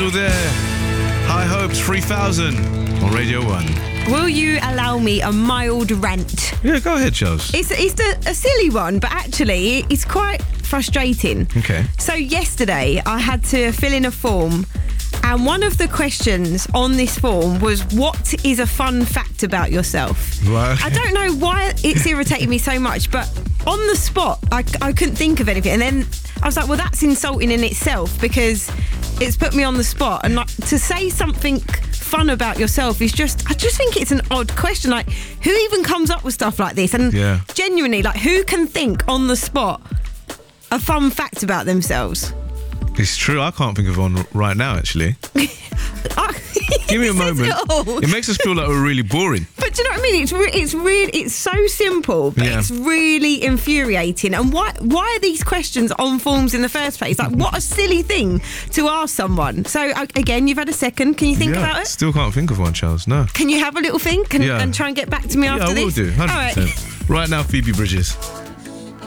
Idol there. High Hopes 3000 on Radio 1. Will you allow me a mild rant? Yeah, go ahead, Charles. It's a silly one, but actually it's quite frustrating. Okay. So yesterday I had to fill in a form, and one of the questions on this form was, what is a fun fact about yourself? Right. I don't know why it's irritated me so much, but on the spot I couldn't think of anything, and then I was like, well, that's insulting in itself because it's put me on the spot, and like, to say something fun about yourself is I just think it's an odd question. Like, who even comes up with stuff like this? And genuinely, like, who can think on the spot a fun fact about themselves? It's true. I can't think of one right now, actually. Give me a moment. It makes us feel like we're really boring. But do you know what I mean? It's so simple, but it's really infuriating. And why are these questions on forms in the first place? Like, what a silly thing to ask someone. So again, you've had a second. Can you think about it? Still can't think of one, Charles. No. Can you have a little think and try and get back to me after this? Yeah, I will do. 100%. All right. Right now, Phoebe Bridgers.